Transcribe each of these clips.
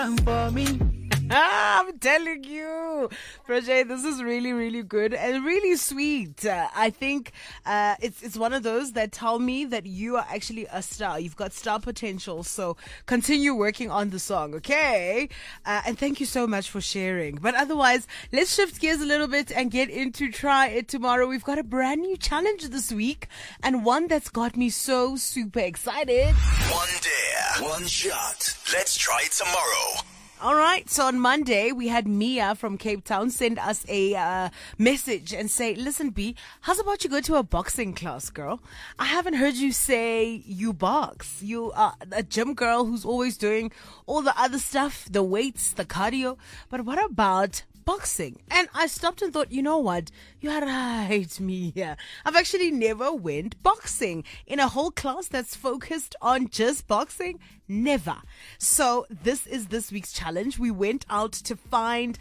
for me. I'm telling you, Prajay, this is really, really good and really sweet. I think it's one of those that tell me that you are actually a star. You've got star potential. So continue working on the song, okay? And thank you so much for sharing. But otherwise, let's shift gears a little bit and get into Try It Tomorrow. We've got a brand new challenge this week and one that's got me so super excited. One dare, one shot. Let's try it tomorrow. All right. So on Monday, we had Mia from Cape Town send us a message and say, listen, B, how's about you go to a boxing class, girl? I haven't heard you say you box. You are a gym girl who's always doing all the other stuff, the weights, the cardio. But what about boxing? And I stopped and thought, you know what? You're right, Mia. I've actually never went boxing in a whole class that's focused on just boxing. Never. So this is this week's challenge. We went out to find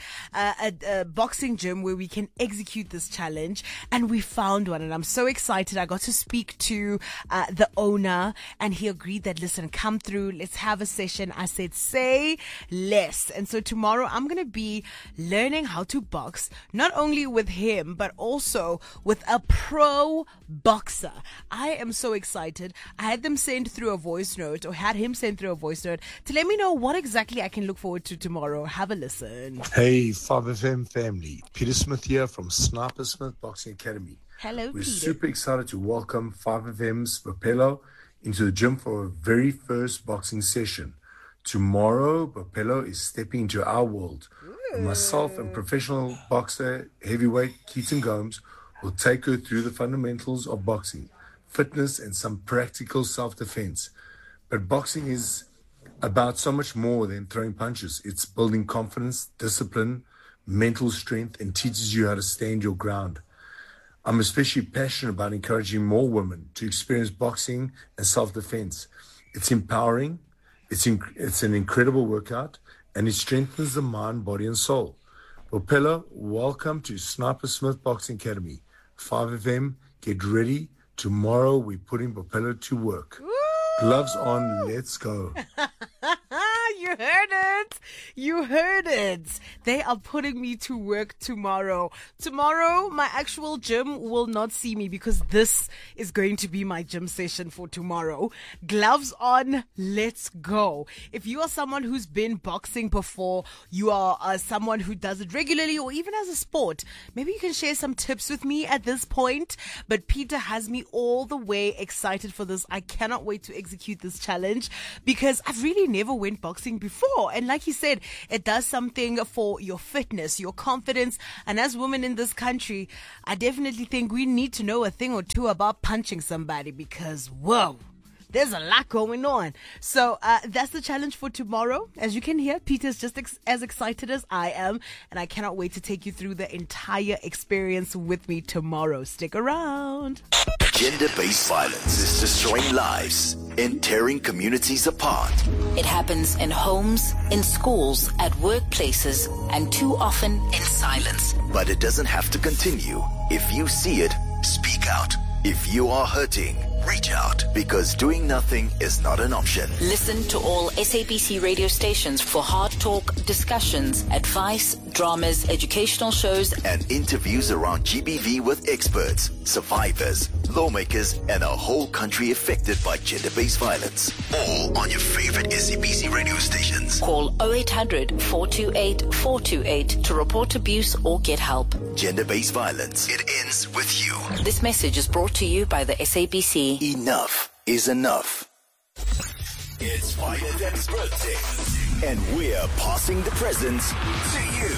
a boxing gym where we can execute this challenge, and we found one, and I'm so excited. I got to speak to the owner, and he agreed that, listen, come through, let's have a session. I said, say less. And so tomorrow I'm going to be learning how to box, not only with him, but also with a pro boxer. I am so excited. I had them send through a voice note, or had him send through a voice note to let me know what exactly I can look forward to tomorrow. Have a listen. Hey, 5FM family. Peter Smith here from Sniper Smith Boxing Academy. Hello, We're Peter. super excited to welcome 5FM's Bopelo into the gym for our very first boxing session. Tomorrow, Bopelo is stepping into our world. And myself and professional boxer, heavyweight Keaton Gomes will take her through the fundamentals of boxing, fitness, and some practical self-defense. But boxing is about so much more than throwing punches. It's building confidence, discipline, mental strength, and teaches you how to stand your ground. I'm especially passionate about encouraging more women to experience boxing and self-defense. It's empowering, it's an incredible workout, and it strengthens the mind, body, and soul. Bopelo, welcome to Sniper Smith Boxing Academy. 5FM, get ready. Tomorrow we're putting Bopelo to work. Gloves on, let's go. You heard it. You heard it. They are putting me to work tomorrow. Tomorrow, my actual gym will not see me because this is going to be my gym session for tomorrow. Gloves on, let's go. If you are someone who's been boxing before, you are someone who does it regularly or even as a sport, maybe you can share some tips with me at this point. But Peter has me all the way excited for this. I cannot wait to execute this challenge because I've really never went boxing before. And like he said, it does something for your fitness, your confidence. And as women in this country, I definitely think we need to know a thing or two about punching somebody because, whoa, there's a lot going on. So that's the challenge for tomorrow. As you can hear, Peter's just as excited as I am. And I cannot wait to take you through the entire experience with me tomorrow. Stick around. Gender-based violence is destroying lives and tearing communities apart. It happens in homes, in schools, at workplaces, and too often in silence. But it doesn't have to continue. If you see it, speak out. If you are hurting, reach out, because doing nothing is not an option. Listen to all SABC radio stations for hard talk, discussions, advice, dramas, educational shows, and interviews around GBV with experts, survivors, lawmakers, and a whole country affected by gender-based violence. All on your favorite SABC radio stations. Call 0800 428 428 to report abuse or get help. Gender-based violence. It ends with you. This message is brought to you by the SABC. Enough is enough. It's 5FM's birthday, and we're passing the presents to you.